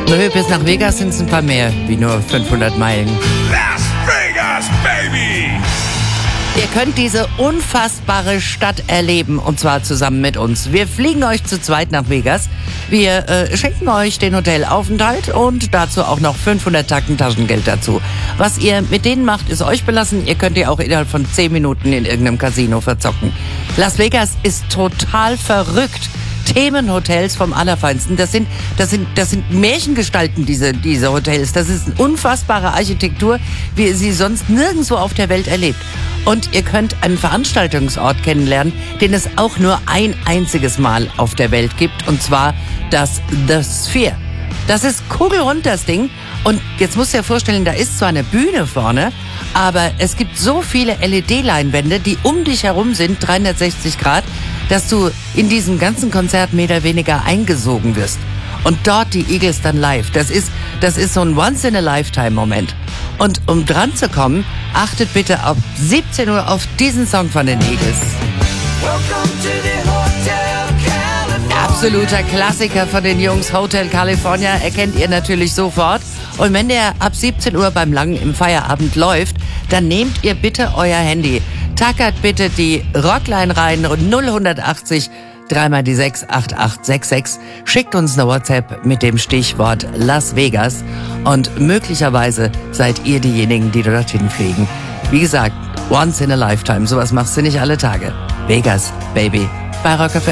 Nö, bis nach Vegas sind es ein paar mehr, wie nur 500 Meilen. Las Vegas, baby! Ihr könnt diese unfassbare Stadt erleben, und zwar zusammen mit uns. Wir fliegen euch zu zweit nach Vegas. Wir schenken euch den Hotelaufenthalt und dazu auch noch 500 Tacken Taschengeld dazu. Was ihr mit denen macht, ist euch belassen. Ihr könnt ihr auch innerhalb von 10 Minuten in irgendeinem Casino verzocken. Las Vegas ist total verrückt. Themenhotels vom Allerfeinsten. Das sind Märchengestalten, diese Hotels. Das ist eine unfassbare Architektur, wie ihr sie sonst nirgendwo auf der Welt erlebt. Und ihr könnt einen Veranstaltungsort kennenlernen, den es auch nur ein einziges Mal auf der Welt gibt, und zwar das The Sphere. Das ist kugelrund, das Ding. Und jetzt musst du dir vorstellen, da ist zwar eine Bühne vorne, aber es gibt so viele LED-Leinwände, die um dich herum sind, 360 Grad, dass du in diesem ganzen Konzert mehr oder weniger eingesogen wirst. Und dort die Eagles dann live. Das ist so ein Once-in-a-Lifetime-Moment. Und um dran zu kommen, achtet bitte ab 17 Uhr auf diesen Song von den Eagles. Absoluter Klassiker von den Jungs, Hotel California, erkennt ihr natürlich sofort. Und wenn der ab 17 Uhr beim Langen im Feierabend läuft, dann nehmt ihr bitte euer Handy, tackert bitte die Rockline rein, 0180 3 die 6 8866, schickt uns eine WhatsApp mit dem Stichwort Las Vegas und möglicherweise seid ihr diejenigen, die dorthin fliegen. Wie gesagt, once in a lifetime, sowas machst du nicht alle Tage. Vegas, Baby, bei Rock FM.